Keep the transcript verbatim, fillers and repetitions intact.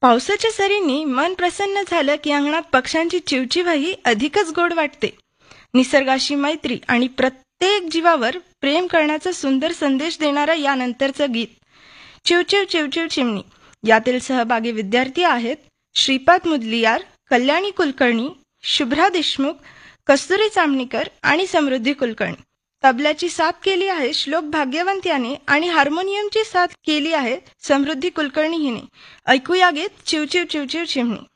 पावसाच्या सरींनी मन प्रसन्न झालं की अंगणात पक्ष्यांची चिवचिवाही अधिकच गोड वाटते. निसर्गाशी मैत्री आणि प्रत्येक जीवावर प्रेम करण्याचा सुंदर संदेश देणारं यानंतरचं गीत चिवचिव चिवचिव चिमणी. यातील सहभागी विद्यार्थी आहेत श्रीपाद मुदलियार, कल्याणी कुलकर्णी, शुभ्रा देशमुख, कस्तुरी चामणीकर आणि समृद्धी कुलकर्णी. तबल्याची साथ केली आहे श्लोक भाग्यवंत याने आणि हार्मोनियमची साथ केली आहे समृद्धी कुलकर्णी हिने. ऐकूया गीत चिवचिव चिवचिव चिमणी.